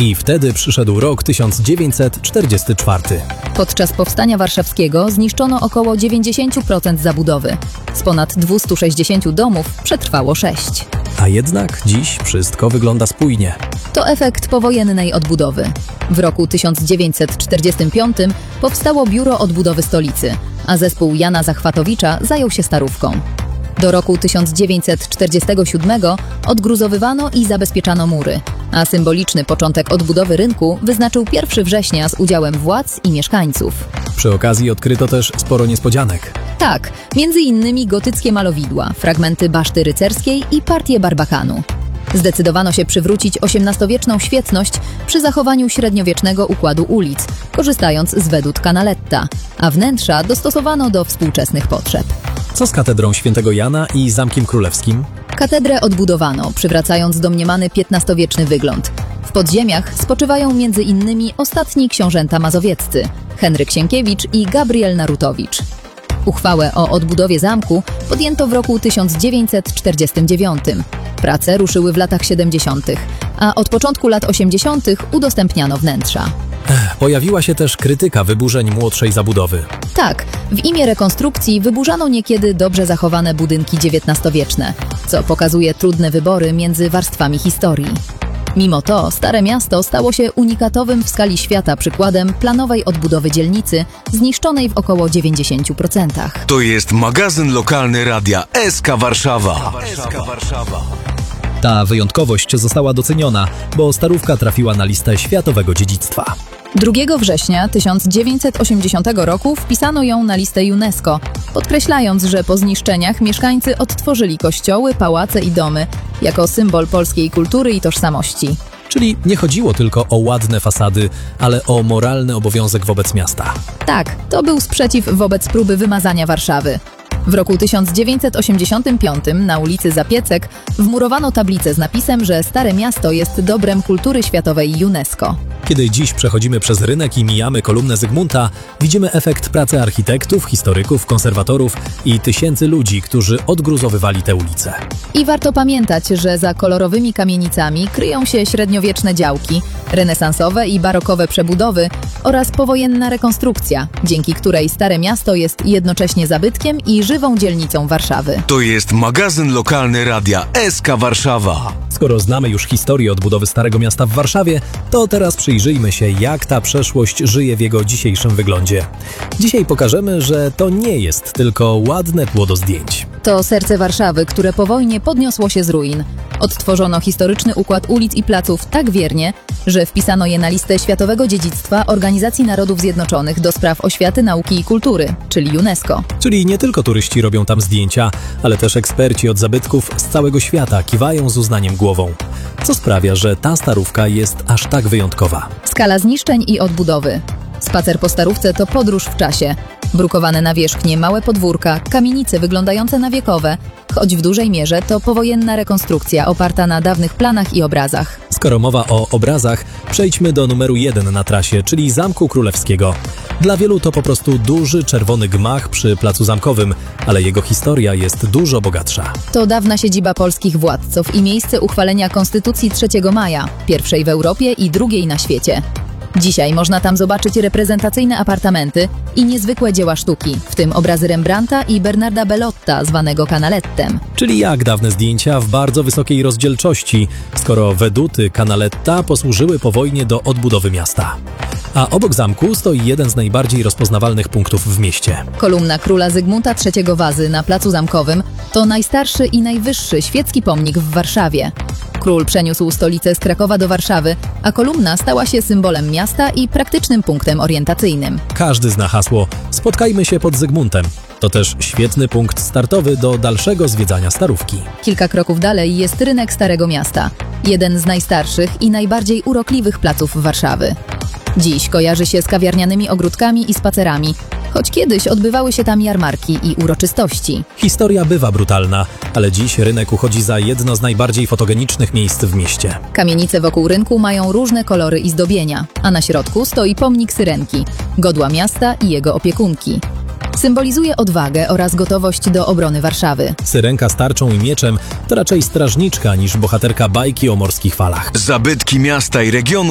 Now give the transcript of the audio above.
I wtedy przyszedł rok 1944. Podczas powstania warszawskiego zniszczono około 90% zabudowy. Z ponad 260 domów przetrwało 6. A jednak dziś wszystko wygląda spójnie. To efekt powojennej odbudowy. W roku 1945 powstało Biuro Odbudowy Stolicy, a zespół Jana Zachwatowicza zajął się Starówką. Do roku 1947 odgruzowywano i zabezpieczano mury, a symboliczny początek odbudowy rynku wyznaczył 1 września z udziałem władz i mieszkańców. Przy okazji odkryto też sporo niespodzianek. Tak, między innymi gotyckie malowidła, fragmenty baszty rycerskiej i partię barbakanu. Zdecydowano się przywrócić XVIII-wieczną świetność przy zachowaniu średniowiecznego układu ulic, korzystając z wedut Canaletta, a wnętrza dostosowano do współczesnych potrzeb. Co z katedrą Świętego Jana i Zamkiem Królewskim? Katedrę odbudowano, przywracając domniemany XV-wieczny wygląd. W podziemiach spoczywają m.in. ostatni książęta mazowieccy, Henryk Sienkiewicz i Gabriel Narutowicz. Uchwałę o odbudowie zamku podjęto w roku 1949. Prace ruszyły w latach 70., a od początku lat 80. udostępniano wnętrza. Pojawiła się też krytyka wyburzeń młodszej zabudowy. Tak, w imię rekonstrukcji wyburzano niekiedy dobrze zachowane budynki XIX-wieczne, co pokazuje trudne wybory między warstwami historii. Mimo to Stare Miasto stało się unikatowym w skali świata przykładem planowej odbudowy dzielnicy, zniszczonej w około 90%. To jest magazyn lokalny radia SK Warszawa. Ta wyjątkowość została doceniona, bo Starówka trafiła na listę światowego dziedzictwa. 2 września 1980 roku wpisano ją na listę UNESCO, podkreślając, że po zniszczeniach mieszkańcy odtworzyli kościoły, pałace i domy jako symbol polskiej kultury i tożsamości. Czyli nie chodziło tylko o ładne fasady, ale o moralny obowiązek wobec miasta. Tak, to był sprzeciw wobec próby wymazania Warszawy. W roku 1985 na ulicy Zapiecek wmurowano tablicę z napisem, że Stare Miasto jest dobrem kultury światowej UNESCO. Kiedy dziś przechodzimy przez rynek i mijamy kolumnę Zygmunta, widzimy efekt pracy architektów, historyków, konserwatorów i tysięcy ludzi, którzy odgruzowywali te ulice. I warto pamiętać, że za kolorowymi kamienicami kryją się średniowieczne działki, renesansowe i barokowe przebudowy oraz powojenna rekonstrukcja, dzięki której Stare Miasto jest jednocześnie zabytkiem i żywą dzielnicą Warszawy. To jest magazyn lokalny radia SK Warszawa. Skoro znamy już historię odbudowy Starego Miasta w Warszawie, to teraz przyjrzyjmy się, jak ta przeszłość żyje w jego dzisiejszym wyglądzie. Dzisiaj pokażemy, że to nie jest tylko ładne tło do zdjęć. To serce Warszawy, które po wojnie podniosło się z ruin. Odtworzono historyczny układ ulic i placów tak wiernie, że wpisano je na listę Światowego Dziedzictwa Organizacji Narodów Zjednoczonych do spraw oświaty, nauki i kultury, czyli UNESCO. Czyli nie tylko turyści robią tam zdjęcia, ale też eksperci od zabytków z całego świata kiwają z uznaniem głową. Co sprawia, że ta Starówka jest aż tak wyjątkowa. Skala zniszczeń i odbudowy. Spacer po Starówce to podróż w czasie. Brukowane nawierzchnie, małe podwórka, kamienice wyglądające na wiekowe, choć w dużej mierze to powojenna rekonstrukcja oparta na dawnych planach i obrazach. Skoro mowa o obrazach, przejdźmy do numeru 1 na trasie, czyli Zamku Królewskiego. Dla wielu to po prostu duży czerwony gmach przy Placu Zamkowym, ale jego historia jest dużo bogatsza. To dawna siedziba polskich władców i miejsce uchwalenia Konstytucji 3 maja, pierwszej w Europie i drugiej na świecie. Dzisiaj można tam zobaczyć reprezentacyjne apartamenty i niezwykłe dzieła sztuki, w tym obrazy Rembrandta i Bernarda Bellotta, zwanego Canalettem. Czyli jak dawne zdjęcia w bardzo wysokiej rozdzielczości, skoro weduty Canaletta posłużyły po wojnie do odbudowy miasta. A obok zamku stoi jeden z najbardziej rozpoznawalnych punktów w mieście. Kolumna króla Zygmunta III Wazy na Placu Zamkowym to najstarszy i najwyższy świecki pomnik w Warszawie. Król przeniósł stolicę z Krakowa do Warszawy, a kolumna stała się symbolem miasta i praktycznym punktem orientacyjnym. Każdy zna hasło „Spotkajmy się pod Zygmuntem”. To też świetny punkt startowy do dalszego zwiedzania Starówki. Kilka kroków dalej jest rynek Starego Miasta, jeden z najstarszych i najbardziej urokliwych placów Warszawy. Dziś kojarzy się z kawiarnianymi ogródkami i spacerami, choć kiedyś odbywały się tam jarmarki i uroczystości. Historia bywa brutalna, ale dziś rynek uchodzi za jedno z najbardziej fotogenicznych miejsc w mieście. Kamienice wokół rynku mają różne kolory i zdobienia, a na środku stoi pomnik Syrenki, godła miasta i jego opiekunki. Symbolizuje odwagę oraz gotowość do obrony Warszawy. Syrenka z tarczą i mieczem to raczej strażniczka niż bohaterka bajki o morskich falach. Zabytki miasta i regionu